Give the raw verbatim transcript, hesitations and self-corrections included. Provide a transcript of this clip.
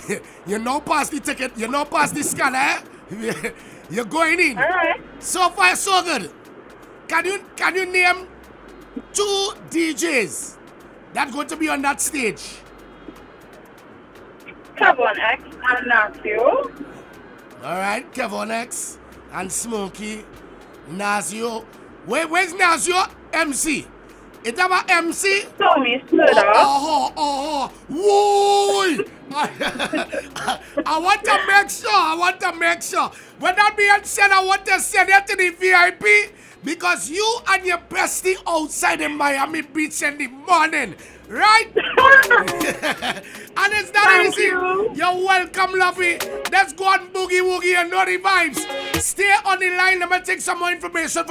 You know pass the ticket, you know pass the scanner. You're going in. All right. So far, so good. Can you can you name two D Js that's going to be on that stage? Kevon X and Nasio. All right, Kevon X and Smokey, Nasio. Where, where's Nasio? M C. Is that a M C? Tommy Slither. Oh, oh, oh, whoa! I, I want to make sure, I want to make sure. When that being said, I want to send it to the V I P because you and your bestie outside in Miami Beach in the morning, right? And it's not Thank easy. you. You're welcome, lovey. Let's go on boogie woogie and know the vibes. Stay on the line. Let me take some more information from